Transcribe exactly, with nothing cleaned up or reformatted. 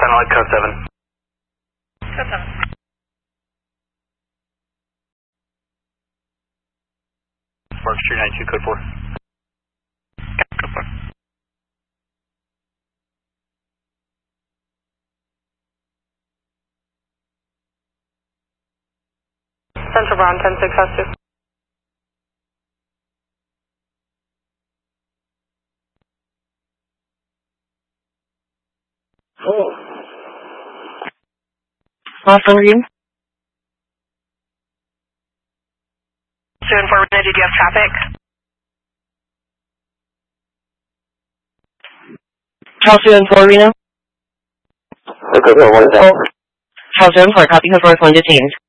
final at code seven. Code seven. Sparks three nine two, code four. Code four. Central Brown, ten six has two. Oh. Austin Green. seven four, Reno, did you have traffic? House seven four, Reno. Okay, one down. House seven four, copy, code four is one detained.